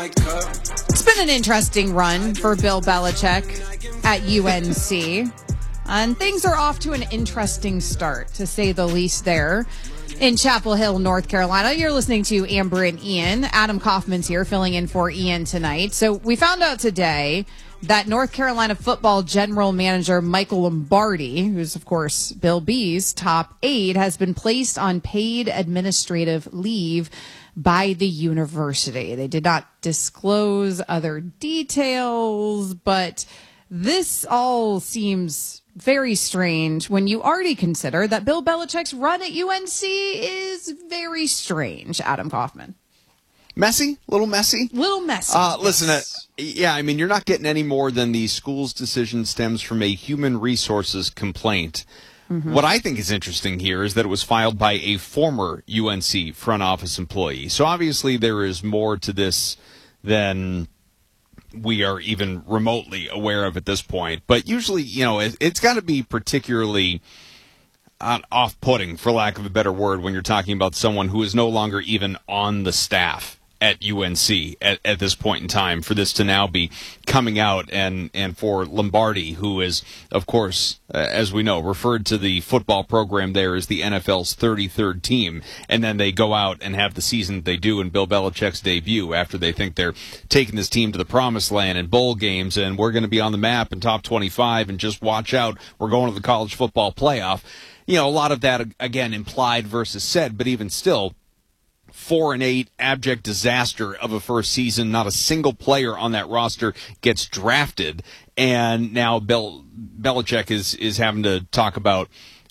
It's been an interesting run for Bill Belichick at UNC. And things are off to an interesting start, to say the least, there in Chapel Hill, North Carolina. You're listening to Amber and Ian. Adam Kaufman's here filling in for Ian tonight. So we found out today that North Carolina football general manager Michael Lombardi, who's, of course, Bill B's top aide, has been placed on paid administrative leave by the university. They did not disclose other details, but this all seems very strange when you already consider that Bill Belichick's run at UNC is very strange. Adam Kaufman. Messy? Little messy? Little messy. Listen, I mean, you're not getting any more than the school's decision stems from a human resources complaint. Mm-hmm. What I think is interesting here is that it was filed by a former UNC front office employee. So obviously there is more to this than we are even remotely aware of at this point. But usually, you know, it's got to be particularly off-putting, for lack of a better word, when you're talking about someone who is no longer even on the staff at UNC at this point in time, for this to now be coming out, and for Lombardi, who is, of course, as we know, referred to the football program there as the NFL's 33rd team, and then they go out and have the season that they do in Bill Belichick's debut after they think they're taking this team to the promised land and bowl games, and we're going to be on the map in top 25, and just watch out, we're going to the college football playoff. You know, a lot of that, again, implied versus said, but even still, 4-8 abject disaster of a first season. Not a single player on that roster gets drafted, and now Belichick is having to talk about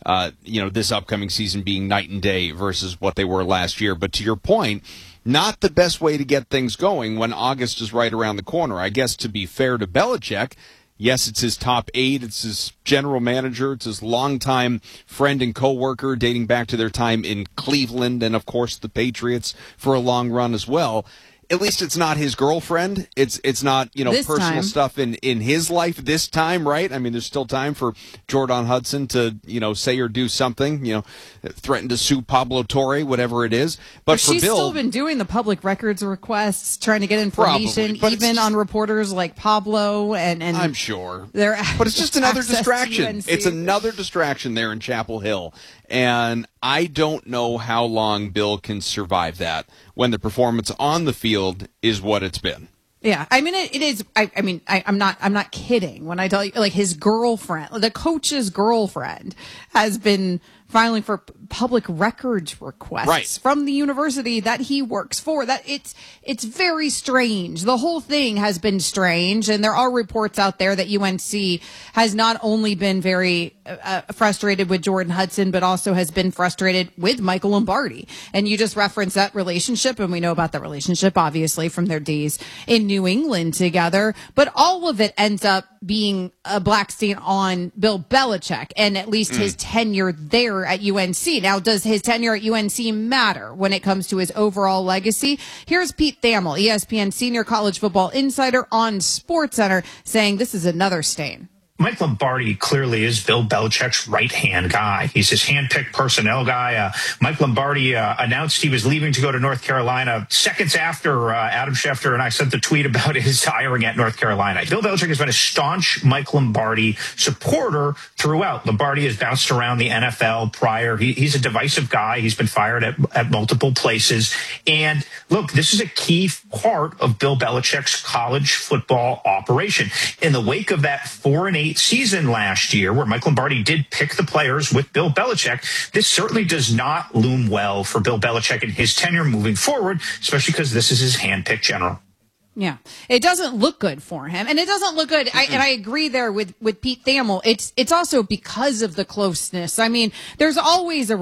this upcoming season being night and day versus what they were last year. But to your point, not the best way to get things going when August is right around the corner. I guess, to be fair to Belichick, yes, it's his top aide, it's his general manager, it's his longtime friend and co-worker dating back to their time in Cleveland and, of course, the Patriots for a long run as well. At least it's not his girlfriend. It's not, this personal time. stuff in his life this time, right? I mean, there's still time for Jordan Hudson to, say or do something, threaten to sue Pablo Torre, whatever it is. But for she's Bill, still been doing the public records requests, trying to get information, probably, even on reporters like Pablo and I'm sure. But it's just another distraction. It's another distraction there in Chapel Hill. And I don't know how long Bill can survive that when the performance on the field is what it's been. Yeah, I mean, it is. I'm not kidding when I tell you, like, his girlfriend, the coach's girlfriend, has been filing for public records requests from the university that he works for. That it's very strange. The whole thing has been strange, and there are reports out there that UNC has not only been very frustrated with Jordan Hudson, but also has been frustrated with Michael Lombardi. And you just referenced that relationship, and we know about that relationship, obviously, from their days in New England together. But all of it ends up being a black stain on Bill Belichick, and at least his tenure there at UNC. Now, does his tenure at UNC matter when it comes to his overall legacy? Here's Pete Thamel, ESPN senior college football insider on SportsCenter, saying this is another stain. Mike Lombardi clearly is Bill Belichick's right-hand guy. He's his hand-picked personnel guy. Mike Lombardi announced he was leaving to go to North Carolina seconds after Adam Schefter and I sent the tweet about his hiring at North Carolina. Bill Belichick has been a staunch Mike Lombardi supporter throughout. Lombardi has bounced around the NFL prior. He's a divisive guy. He's been fired at multiple places. And look, this is a key part of Bill Belichick's college football operation. In the wake of that 4-8 season last year, where Mike Lombardi did pick the players with Bill Belichick, this certainly does not loom well for Bill Belichick and his tenure moving forward, especially because this is his hand-picked general. Yeah, it doesn't look good for him, and it doesn't look good. And I agree there with Pete Thamel. It's also because of the closeness. I mean, there's always a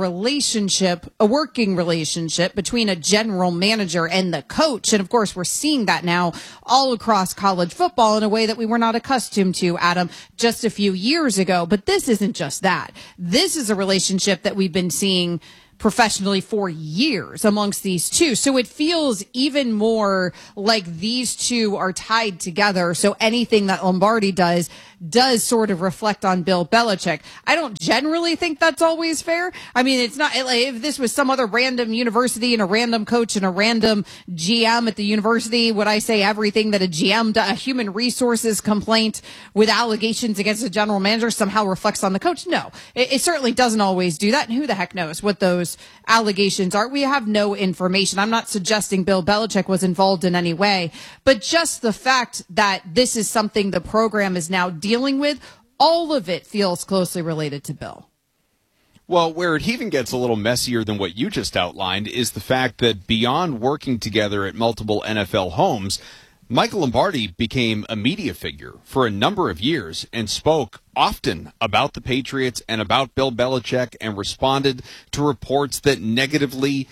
working relationship between a general manager and the coach, and of course, we're seeing that now all across college football in a way that we were not accustomed to, Adam, just a few years ago. But this isn't just that. This is a relationship that we've been seeing professionally for years amongst these two. So it feels even more like these two are tied together. So anything that Lombardi does sort of reflect on Bill Belichick. I don't generally think that's always fair. I mean, it's not like if this was some other random university and a random coach and a random GM at the university, would I say everything that a GM, a human resources complaint with allegations against a general manager somehow reflects on the coach? No, it certainly doesn't always do that. And who the heck knows what those allegations are? We have no information. I'm not suggesting Bill Belichick was involved in any way, but just the fact that this is something the program is now dealing with, all of it feels closely related to Bill. Well, where it even gets a little messier than what you just outlined is the fact that beyond working together at multiple NFL homes, Michael Lombardi became a media figure for a number of years and spoke often about the Patriots and about Bill Belichick and responded to reports that negatively,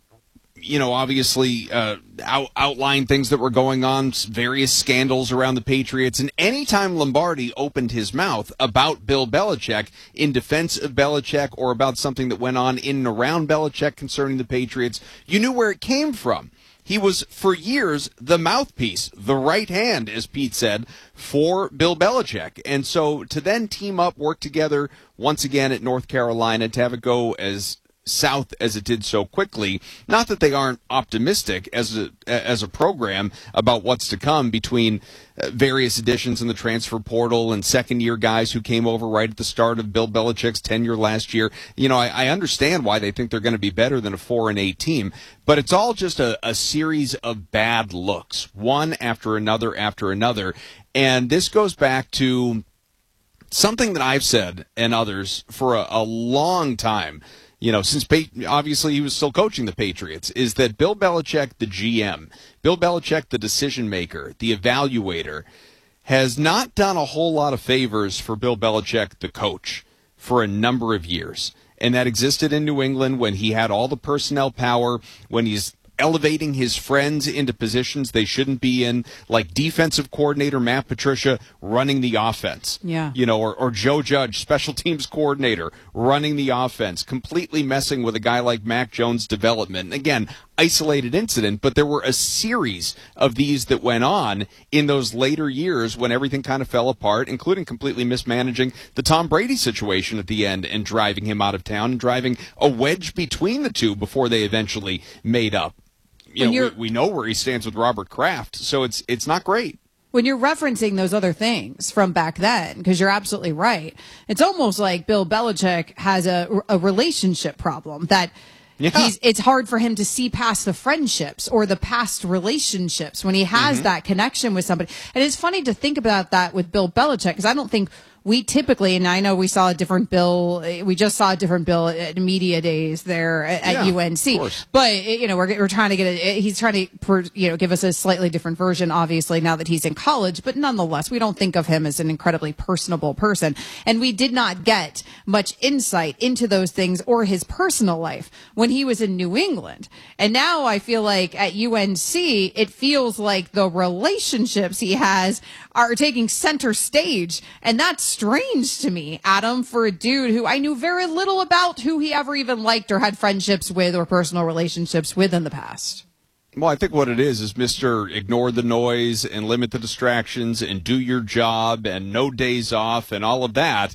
obviously outline things that were going on, various scandals around the Patriots. And anytime Lombardi opened his mouth about Bill Belichick in defense of Belichick or about something that went on in and around Belichick concerning the Patriots, you knew where it came from. He was, for years, the mouthpiece, the right hand, as Pete said, for Bill Belichick. And so to then team up, work together once again at North Carolina, to have it go as south as it did so quickly, not that they aren't optimistic as a program about what's to come between various additions in the transfer portal and second-year guys who came over right at the start of Bill Belichick's tenure last year. I understand why they think they're going to be better than a 4-8 team, but it's all just a series of bad looks, one after another. And this goes back to something that I've said and others for a long time, since obviously he was still coaching the Patriots, is that Bill Belichick, the GM, Bill Belichick, the decision maker, the evaluator, has not done a whole lot of favors for Bill Belichick, the coach, for a number of years. And that existed in New England when he had all the personnel power, when he's elevating his friends into positions they shouldn't be in, like defensive coordinator Matt Patricia running the offense. Yeah. Or Joe Judge, special teams coordinator, running the offense, completely messing with a guy like Mac Jones' development. And again, isolated incident, but there were a series of these that went on in those later years when everything kind of fell apart, including completely mismanaging the Tom Brady situation at the end and driving him out of town and driving a wedge between the two before they eventually made up. We know where he stands with Robert Kraft, so it's not great. When you're referencing those other things from back then, because you're absolutely right, it's almost like Bill Belichick has a relationship problem that it's hard for him to see past the friendships or the past relationships when he has that connection with somebody. And it's funny to think about that with Bill Belichick, because I don't think we typically, and I know we saw a different Bill, we just saw a different Bill at media days there at UNC, but we're trying to he's trying to, give us a slightly different version, obviously, now that he's in college, but nonetheless, we don't think of him as an incredibly personable person. And we did not get much insight into those things or his personal life when he was in New England. And now I feel like at UNC, it feels like the relationships he has are taking center stage. And that's strange to me, Adam, for a dude who I knew very little about, who he ever even liked or had friendships with or personal relationships with in the past. Well, I think what it is Mr. Ignore the noise and limit the distractions and do your job and no days off and all of that.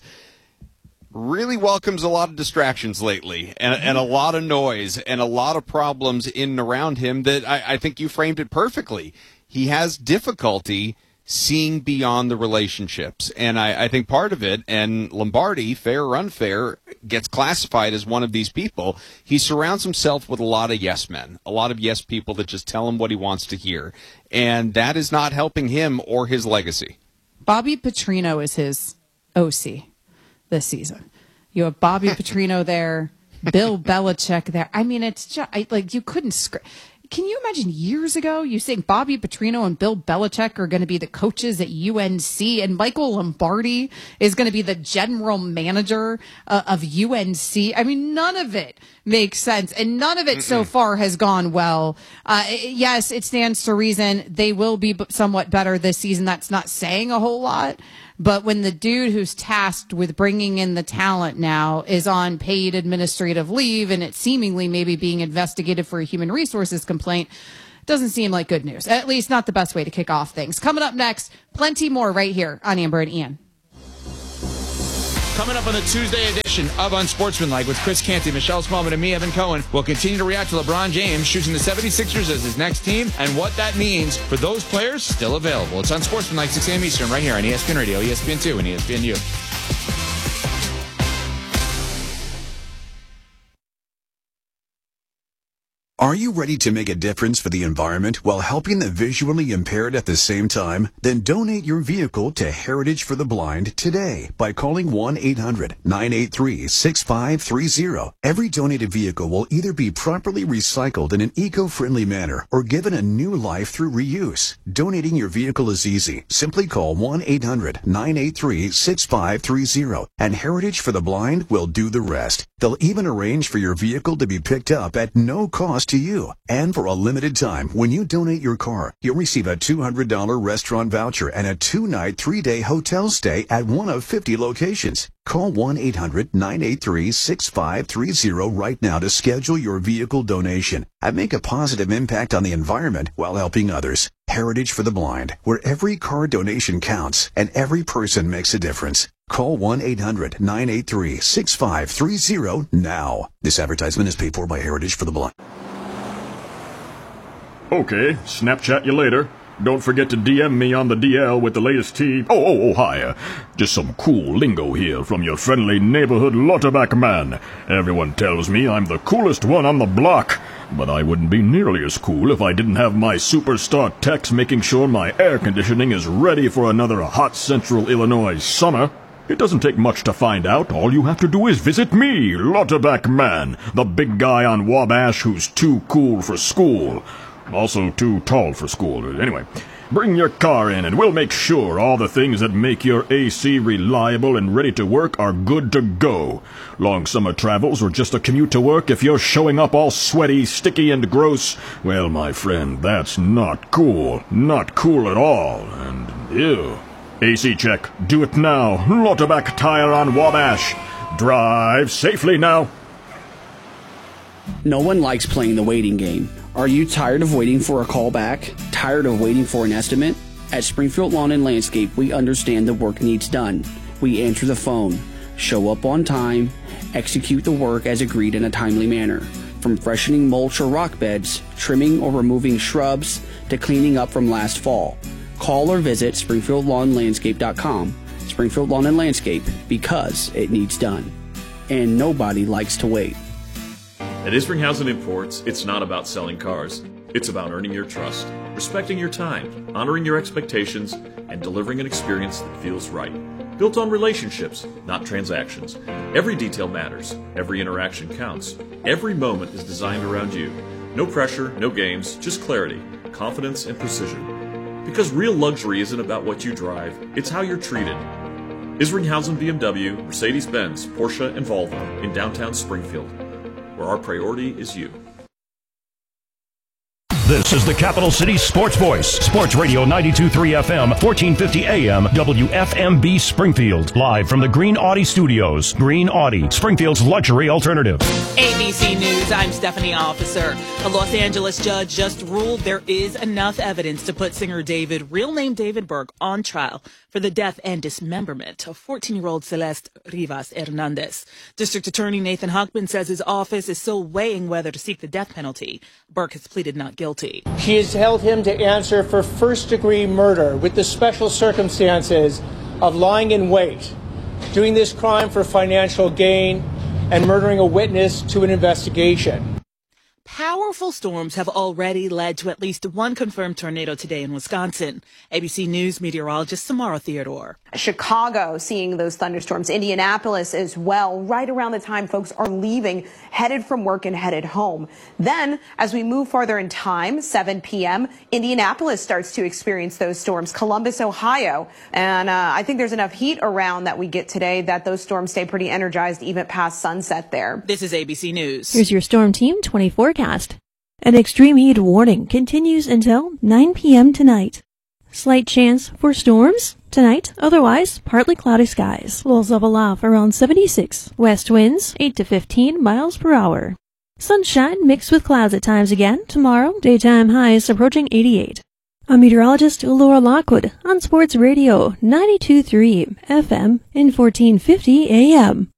Really welcomes a lot of distractions lately and a lot of noise and a lot of problems in and around him that I think you framed it perfectly. He has difficulty seeing beyond the relationships. And I think part of it, and Lombardi, fair or unfair, gets classified as one of these people. He surrounds himself with a lot of yes men, a lot of yes people that just tell him what he wants to hear. And that is not helping him or his legacy. Bobby Petrino is his OC this season. You have Bobby Petrino there, Bill Belichick there. I mean, it's just like you couldn't Can you imagine years ago you saying Bobby Petrino and Bill Belichick are going to be the coaches at UNC and Michael Lombardi is going to be the general manager of UNC? I mean, none of it makes sense, and none of it so far has gone well. Yes, it stands to reason they will be somewhat better this season. That's not saying a whole lot. But when the dude who's tasked with bringing in the talent now is on paid administrative leave and it's seemingly maybe being investigated for a human resources complaint, doesn't seem like good news. At least not the best way to kick off things. Coming up next, plenty more right here on Amber and Ian. Coming up on the Tuesday edition of Unsportsmanlike with Chris Canty, Michelle Smallman, and me, Evan Cohen, we'll continue to react to LeBron James choosing the 76ers as his next team and what that means for those players still available. It's Unsportsmanlike, 6 a.m. Eastern, right here on ESPN Radio, ESPN2, and ESPNU. Are you ready to make a difference for the environment while helping the visually impaired at the same time? Then donate your vehicle to Heritage for the Blind today by calling 1-800-983-6530. Every donated vehicle will either be properly recycled in an eco-friendly manner or given a new life through reuse. Donating your vehicle is easy. Simply call 1-800-983-6530 and Heritage for the Blind will do the rest. They'll even arrange for your vehicle to be picked up at no cost to you. And for a limited time, when you donate your car, you'll receive a $200 restaurant voucher and a 2-night, 3-day hotel stay at one of 50 locations. Call 1-800-983-6530 right now to schedule your vehicle donation and make a positive impact on the environment while helping others. Heritage for the Blind, where every car donation counts and every person makes a difference. Call 1-800-983-6530 now. This advertisement is paid for by Heritage for the Blind. Okay, Snapchat you later. Don't forget to DM me on the DL with the latest tea. Oh, hi. Just some cool lingo here from your friendly neighborhood Lauterbach man. Everyone tells me I'm the coolest one on the block, but I wouldn't be nearly as cool if I didn't have my superstar techs making sure my air conditioning is ready for another hot central Illinois summer. It doesn't take much to find out. All you have to do is visit me, Lauterbach man, the big guy on Wabash who's too cool for school. Also too tall for school. Anyway, bring your car in and we'll make sure all the things that make your AC reliable and ready to work are good to go. Long summer travels or just a commute to work, if you're showing up all sweaty, sticky, and gross, well, my friend, that's not cool. Not cool at all. And ew. AC check. Do it now. Lauterbach Tire on Wabash. Drive safely now. No one likes playing the waiting game. Are you tired of waiting for a call back? Tired of waiting for an estimate? At Springfield Lawn and Landscape, we understand the work needs done. We answer the phone, show up on time, execute the work as agreed in a timely manner. From freshening mulch or rock beds, trimming or removing shrubs, to cleaning up from last fall. Call or visit SpringfieldLawnLandscape.com. Springfield Lawn and Landscape, because it needs done. And nobody likes to wait. At Isringhausen Imports, it's not about selling cars. It's about earning your trust, respecting your time, honoring your expectations, and delivering an experience that feels right. Built on relationships, not transactions. Every detail matters. Every interaction counts. Every moment is designed around you. No pressure, no games, just clarity, confidence, and precision. Because real luxury isn't about what you drive, it's how you're treated. Isringhausen BMW, Mercedes-Benz, Porsche, and Volvo in downtown Springfield, where our priority is you. This is the Capital City Sports Voice, Sports Radio 92.3 FM, 1450 AM, WFMB Springfield. Live from the Green Audi Studios. Green Audi, Springfield's luxury alternative. ABC News, I'm Stephanie Officer. A Los Angeles judge just ruled there is enough evidence to put singer David, real name David Berg, on trial for the death and dismemberment of 14-year-old Celeste Rivas Hernandez. District Attorney Nathan Hochman says his office is still weighing whether to seek the death penalty. Berg has pleaded not guilty. She has held him to answer for first-degree murder with the special circumstances of lying in wait, doing this crime for financial gain, and murdering a witness to an investigation. Powerful storms have already led to at least one confirmed tornado today in Wisconsin. ABC News meteorologist Samara Theodore. Chicago seeing those thunderstorms. Indianapolis as well, right around the time folks are leaving, headed from work and headed home. Then, as we move farther in time, 7 p.m., Indianapolis starts to experience those storms. Columbus, Ohio. And I think there's enough heat around that we get today that those storms stay pretty energized even past sunset there. This is ABC News. Here's your Storm Team 20 forecast. An extreme heat warning continues until 9 p.m. tonight. Slight chance for storms Tonight, otherwise, partly cloudy skies. Lows level off around 76. West winds 8 to 15 miles per hour. Sunshine mixed with clouds at times again. Tomorrow, daytime highs approaching 88. I'm meteorologist Laura Lockwood on Sports Radio 92.3 FM and 1450 AM.